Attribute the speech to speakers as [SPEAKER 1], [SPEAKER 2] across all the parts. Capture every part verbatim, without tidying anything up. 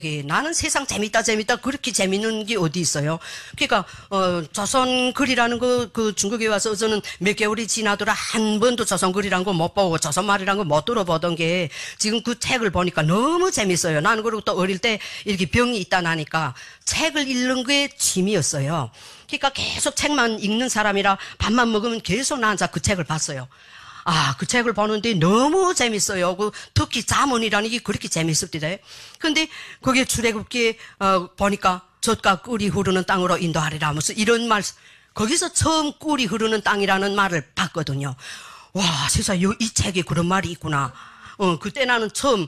[SPEAKER 1] 나는 세상 재밌다 재밌다 그렇게 재밌는 게 어디 있어요. 그러니까 어 조선글이라는 거 그 중국에 와서 저는 몇 개월이 지나더라 한 번도 조선글이라는 거 못 보고 조선말이라는 거 못 들어보던 게 지금 그 책을 보니까 너무 재밌어요. 나는 그리고 또 어릴 때 이렇게 병이 있다 나니까 책을 읽는 게 취미였어요. 그러니까 계속 책만 읽는 사람이라 밥만 먹으면 계속 나 혼자 그 책을 봤어요. 아, 그 책을 보는데 너무 재밌어요. 그 특히 잠언이라는 게 그렇게 재밌습니다. 근데 거기에 출애굽기에 어, 보니까 젖과 꿀이 흐르는 땅으로 인도하리라 하면서 이런 말, 거기서 처음 꿀이 흐르는 땅이라는 말을 봤거든요. 와, 세상에 이 책에 그런 말이 있구나. 어, 그때 나는 처음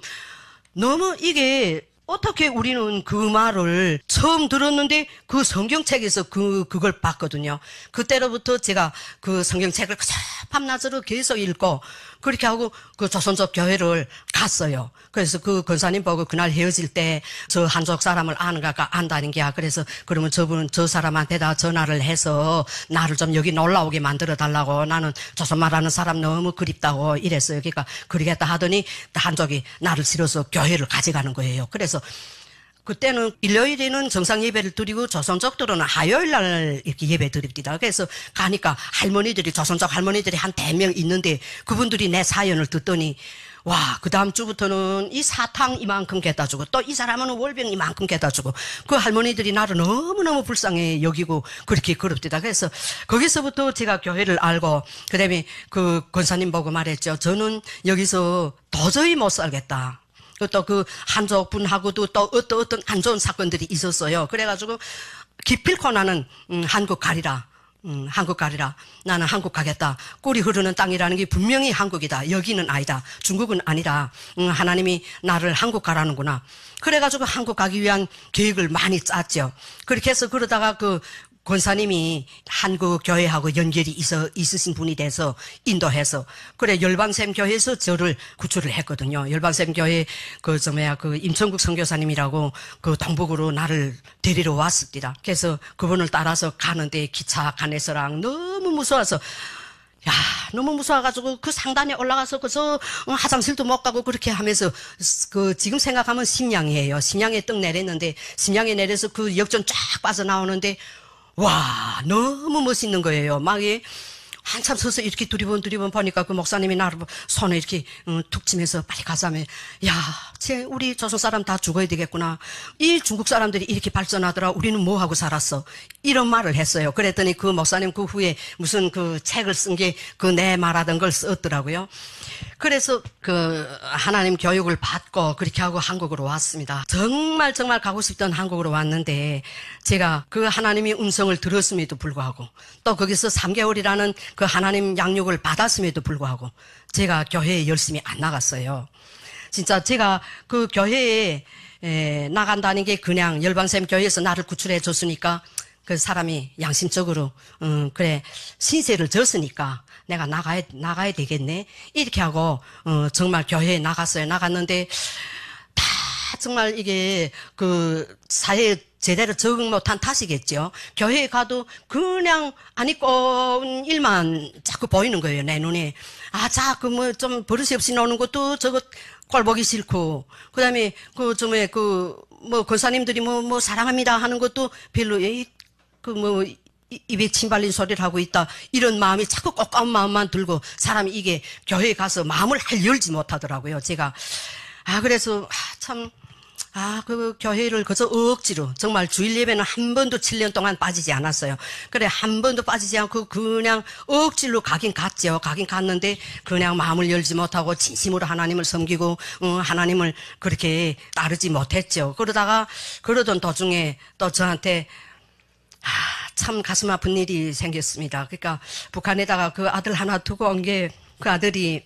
[SPEAKER 1] 너무 이게 어떻게 우리는 그 말을 처음 들었는데 그 성경책에서 그, 그걸 봤거든요. 그때로부터 제가 그 성경책을 밤낮으로 계속 읽고 그렇게 하고 그 조선족 교회를 갔어요. 그래서 그 권사님 보고 그날 헤어질 때 저 한족 사람을 아는가 안다는 게야. 그래서 그러면 저분은 저 사람한테다 전화를 해서 나를 좀 여기 놀러 오게 만들어 달라고 나는 조선말 하는 사람 너무 그립다고 이랬어요. 그러니까 그러겠다 하더니 한족이 나를 실어서 교회를 가져가는 거예요. 그래서 그때는 일요일에는 정상 예배를 드리고 조선족들은 화요일 날 이렇게 예배 드립니다. 그래서 가니까 할머니들이 조선족 할머니들이 한 대명 있는데 그분들이 내 사연을 듣더니 와, 그 다음 주부터는 이 사탕 이만큼 갖다 주고 또 이 사람은 월병 이만큼 갖다 주고 그 할머니들이 나를 너무너무 불쌍해 여기고 그렇게 그럽니다. 그래서 거기서부터 제가 교회를 알고 그다음에 그 권사님 보고 말했죠. 저는 여기서 도저히 못 살겠다. 또 그 한족 분하고도 또 어떤 어떤 안 좋은 사건들이 있었어요. 그래가지고 기필코 나는 음, 한국 가리라. 음, 한국 가리라. 나는 한국 가겠다. 꿀이 흐르는 땅이라는 게 분명히 한국이다. 여기는 아니다. 중국은 아니다. 음, 하나님이 나를 한국 가라는구나. 그래가지고 한국 가기 위한 계획을 많이 짰죠. 그렇게 해서 그러다가 그 권사님이 한국 교회하고 연결이 있어, 있으신 분이 돼서 인도해서 그래 열방샘 교회에서 저를 구출을 했거든요. 열방샘 교회 그 저 뭐야 그 임천국 선교사님이라고 그 동북으로 나를 데리러 왔습니다. 그래서 그분을 따라서 가는데 기차 안에서랑 너무 무서워서 야, 너무 무서워가지고 그 상단에 올라가서 그저 화장실도 못 가고 그렇게 하면서 그 지금 생각하면 심양이에요. 심양에 떡 내렸는데 심양에 내려서 그 역전 쫙 빠져나오는데 와, 너무 멋있는 거예요. 막, 이, 한참 서서 이렇게 두리번 두리번 보니까 그 목사님이 나를 손을 이렇게, 음, 툭 치면서 빨리 가자며, 야, 쟤, 우리 조선 사람 다 죽어야 되겠구나. 이 중국 사람들이 이렇게 발전하더라. 우리는 뭐 하고 살았어. 이런 말을 했어요. 그랬더니 그 목사님 그 후에 무슨 그 책을 쓴 게 그 내 말하던 걸 썼더라고요. 그래서 그 하나님 교육을 받고 그렇게 하고 한국으로 왔습니다. 정말 정말 가고 싶던 한국으로 왔는데 제가 그 하나님의 음성을 들었음에도 불구하고 또 거기서 삼 개월이라는 그 하나님 양육을 받았음에도 불구하고 제가 교회에 열심히 안 나갔어요. 진짜 제가 그 교회에 에, 나간다는 게 그냥 열방샘 교회에서 나를 구출해 줬으니까 그 사람이 양심적으로 음, 그래 신세를 졌으니까 내가 나가야 나가야 되겠네 이렇게 하고 어, 정말 교회에 나갔어요. 나갔는데 다 정말 이게 그 사회에 제대로 적응 못한 탓이겠죠. 교회에 가도 그냥 안 입고 온 일만 자꾸 보이는 거예요. 내 눈에. 아, 자, 그 뭐 좀 버릇이 없이 노는 것도 저거 꼴 보기 싫고 그다음에 그 좀에 그 뭐 권사님들이 뭐 뭐 사랑합니다 하는 것도 별로 에이 그 뭐 입에 침 발린 소리를 하고 있다 이런 마음이 자꾸 꺾까운 마음만 들고 사람이 이게 교회에 가서 마음을 할 열지 못하더라고요. 제가 아 그래서 아, 참 아 그 교회를 그저 억지로 정말 주일 예배는 한 번도 칠 년 동안 빠지지 않았어요. 그래 한 번도 빠지지 않고 그냥 억지로 가긴 갔죠. 가긴 갔는데 그냥 마음을 열지 못하고 진심으로 하나님을 섬기고 어, 하나님을 그렇게 따르지 못했죠. 그러다가 그러던 도중에 또 저한테 아, 참 가슴 아픈 일이 생겼습니다. 그러니까 북한에다가 그 아들 하나 두고 온 게 그 아들이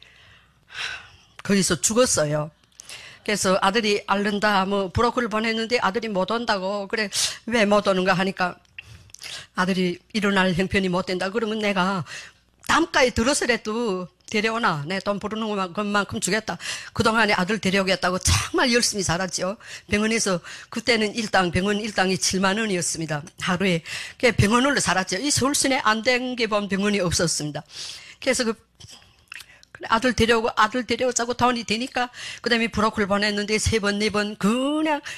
[SPEAKER 1] 거기서 죽었어요. 그래서 아들이 앓는다 뭐 브로커를 보냈는데 아들이 못 온다고 그래 왜 못 오는가 하니까 아들이 일어날 형편이 못 된다 그러면 내가 담가에 들어서라도 데려오나 내 돈 부르는 것만큼 주겠다. 그동안에 아들 데려오겠다고 정말 열심히 살았죠. 병원에서 그때는 일당 병원 일당이 칠만 원이었습니다. 하루에 병원으로 살았죠. 이 서울 시내 안 된 게 본 병원이 없었습니다. 그래서 그 아들 데려오고 아들 데려오자고 돈이 되니까 그다음에 브로콜 보냈는데 세 번 네 번 그냥